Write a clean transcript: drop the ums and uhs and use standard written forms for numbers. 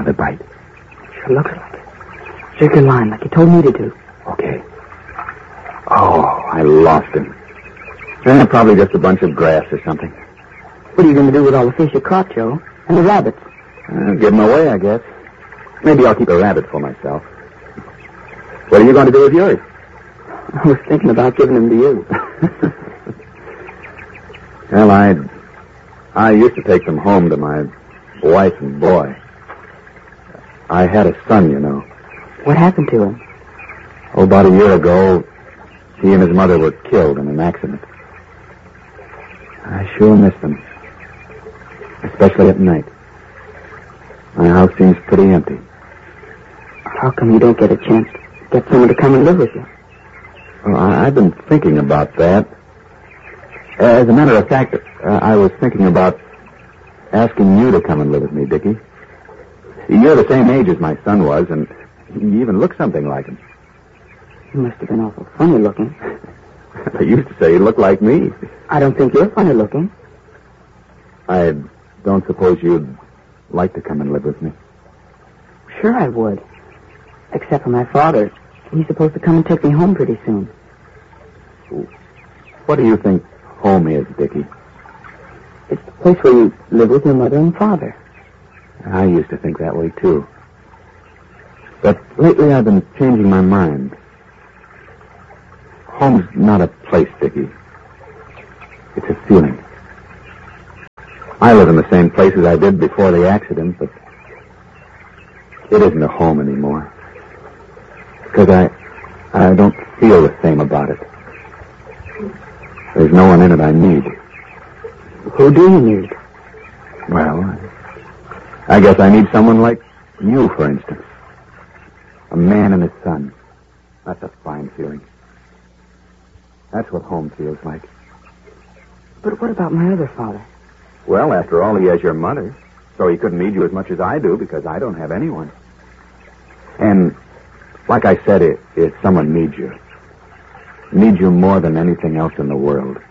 another bite. Sure looks like it. Jerk your line like you told me to do. Okay. Oh, I lost him. Probably just a bunch of grass or something. What are you going to do with all the fish you caught, Joe? And the rabbits? Give them away, I guess. Maybe I'll keep a rabbit for myself. What are you going to do with yours? I was thinking about giving them to you. Well, I used to take them home to my wife and boy. I had a son, you know. What happened to him? Oh, about a year ago, he and his mother were killed in an accident. I sure miss them. Especially at night. My house seems pretty empty. How come you don't get a chance to get someone to come and live with you? Well, I've been thinking about that. As a matter of fact, I was thinking about asking you to come and live with me, Dickie. You're the same age as my son was, and you even look something like him. You must have been awful funny looking. I used to say you look like me. I don't think you're funny looking. I don't suppose you'd like to come and live with me. Sure I would. Except for my father. He's supposed to come and take me home pretty soon. What do you think home is, Dickie? It's the place where you live with your mother and father. I used to think that way, too. But lately I've been changing my mind. Home's not a place, Dickie. It's a feeling. I live in the same place as I did before the accident, but it isn't a home anymore. Because I don't feel the same about it. There's no one in it I need. Who do you need? Well, I guess I need someone like you, for instance. A man and his son. That's a fine feeling. That's what home feels like. But what about my other father? Well, after all, he has your mother. So he couldn't need you as much as I do because I don't have anyone. And like I said, if someone needs you more than anything else in the world,